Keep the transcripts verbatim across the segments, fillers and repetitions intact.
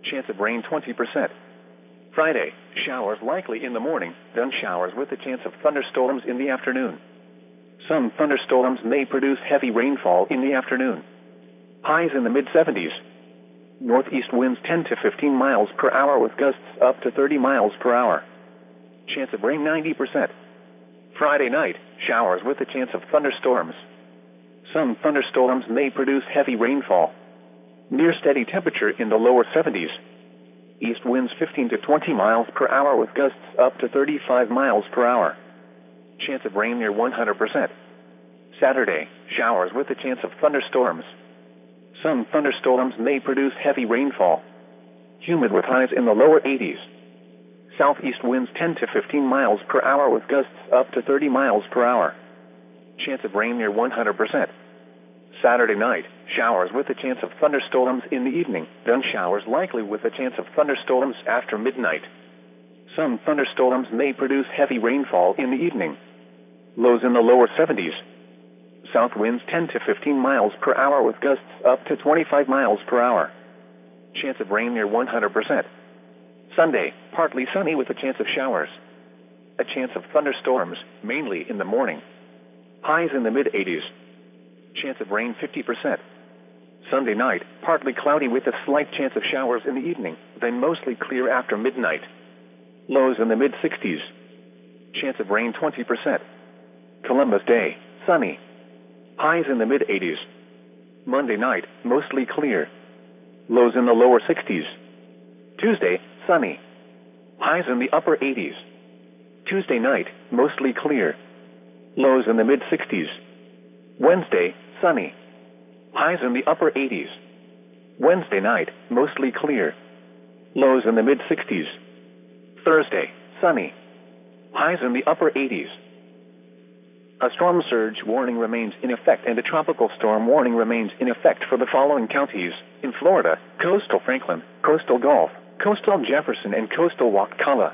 Chance of rain twenty percent. Friday, showers likely in the morning, then showers with a chance of thunderstorms in the afternoon. Some thunderstorms may produce heavy rainfall in the afternoon. Highs in the mid seventies. Northeast winds ten to fifteen miles per hour with gusts up to thirty miles per hour. Chance of rain ninety percent. Friday night, showers with a chance of thunderstorms. Some thunderstorms may produce heavy rainfall. Near steady temperature in the lower seventies. East winds fifteen to twenty miles per hour with gusts up to thirty-five miles per hour. Chance of rain near one hundred percent. Saturday, showers with a chance of thunderstorms. Some thunderstorms may produce heavy rainfall. Humid with highs in the lower eighties. Southeast winds ten to fifteen miles per hour with gusts up to thirty miles per hour. Chance of rain near one hundred percent. Saturday night, showers with a chance of thunderstorms in the evening, then showers likely with a chance of thunderstorms after midnight. Some thunderstorms may produce heavy rainfall in the evening. Lows in the lower seventies. South winds ten to fifteen miles per hour with gusts up to twenty-five miles per hour. Chance of rain near one hundred percent. Sunday, partly sunny with a chance of showers. A chance of thunderstorms, mainly in the morning. Highs in the mid eighties. Chance of rain fifty percent. Sunday night, partly cloudy with a slight chance of showers in the evening, then mostly clear after midnight. Lows in the mid sixties. Chance of rain twenty percent. Columbus Day, sunny. Highs in the mid eighties. Monday night, mostly clear. Lows in the lower sixties. Tuesday, sunny. Highs in the upper eighties. Tuesday night, mostly clear. Lows in the mid sixties. Wednesday, sunny. Highs in the upper eighties. Wednesday night, mostly clear. Lows in the mid sixties. Thursday, sunny. Highs in the upper eighties. A storm surge warning remains in effect and a tropical storm warning remains in effect for the following counties: in Florida, coastal Franklin, coastal Gulf, coastal Jefferson, and coastal Wakulla.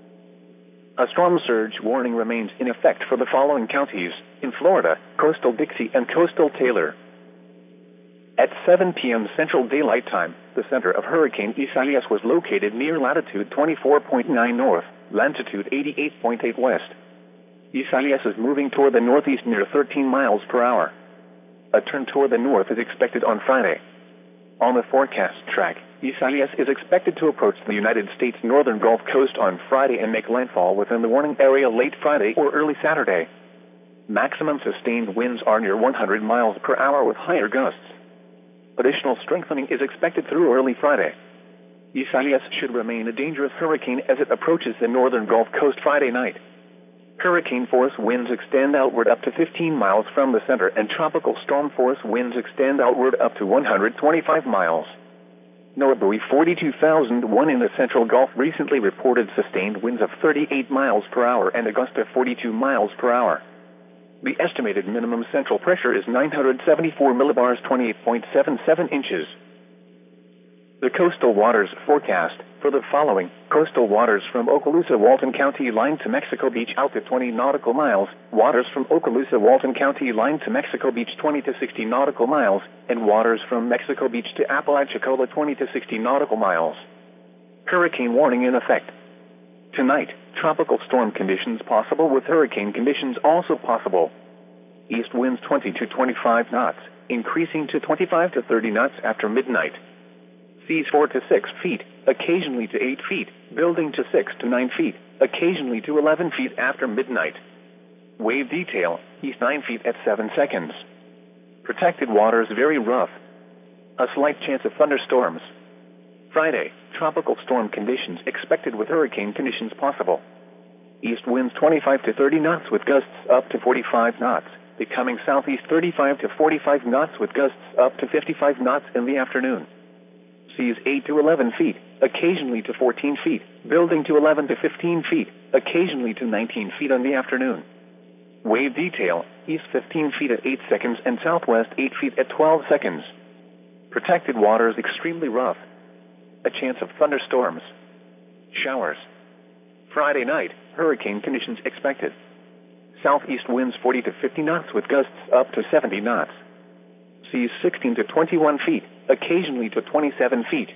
A storm surge warning remains in effect for the following counties: in Florida, coastal Dixie, and coastal Taylor. At seven p m Central Daylight Time, the center of Hurricane Isaias was located near latitude twenty-four point nine north, longitude eighty-eight point eight west. Isaias is moving toward the northeast near thirteen miles per hour. A turn toward the north is expected on Friday. On the forecast track, Isaias is expected to approach the United States northern Gulf Coast on Friday and make landfall within the warning area late Friday or early Saturday. Maximum sustained winds are near one hundred miles per hour with higher gusts. Additional strengthening is expected through early Friday. Isaias should remain a dangerous hurricane as it approaches the northern Gulf Coast Friday night. Hurricane force winds extend outward up to fifteen miles from the center, and tropical storm force winds extend outward up to one hundred twenty-five miles. NOAA buoy forty-two thousand one in the central Gulf recently reported sustained winds of thirty-eight miles per hour and a gust of forty-two miles per hour. The estimated minimum central pressure is nine hundred seventy-four millibars, twenty-eight point seven seven inches. The coastal waters forecast for the following: coastal waters from Okaloosa, Walton County line to Mexico Beach out to twenty nautical miles, waters from Okaloosa, Walton County line to Mexico Beach twenty to sixty nautical miles, and waters from Mexico Beach to Apalachicola twenty to sixty nautical miles. Hurricane warning in effect. Tonight, tropical storm conditions possible with hurricane conditions also possible. East winds twenty to twenty-five knots, increasing to twenty-five to thirty knots after midnight. Seas four to six feet, occasionally to eight feet, building to six to nine feet, occasionally to eleven feet after midnight. Wave detail, east nine feet at seven seconds. Protected waters very rough. A slight chance of thunderstorms. Friday, tropical storm conditions expected with hurricane conditions possible. East winds twenty-five to thirty knots with gusts up to forty-five knots, becoming southeast thirty-five to forty-five knots with gusts up to fifty-five knots in the afternoon. Seas eight to eleven feet, occasionally to fourteen feet, building to eleven to fifteen feet, occasionally to nineteen feet in the afternoon. Wave detail, east fifteen feet at eight seconds and southwest eight feet at twelve seconds. Protected waters extremely rough. A chance of thunderstorms. Showers. Friday night, hurricane conditions expected. Southeast winds forty to fifty knots with gusts up to seventy knots. Seas sixteen to twenty-one feet, occasionally to twenty-seven feet.